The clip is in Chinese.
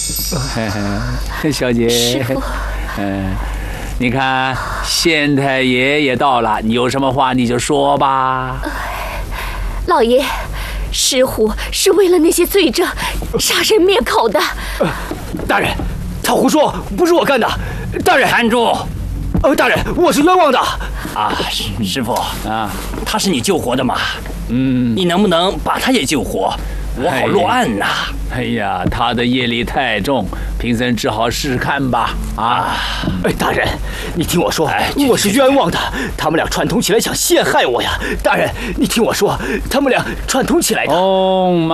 小姐， 师傅， 你看县太爷也到了，你有什么话你就说吧。 老爷，石虎是为了那些罪证杀人灭口的。 大人，他胡说，不是我干的。大人， 站住！ 大人，我是冤枉的。 啊，师傅啊， 他是你救活的嘛？你能不能把他也救活？我好落案呐！ 哎呀，他的业力太重，贫僧只好试试看吧。 大人，你听我说，我是冤枉的。他们俩串通起来想陷害我呀。大人，你听我说，他们俩串通起来的。 嗡嘛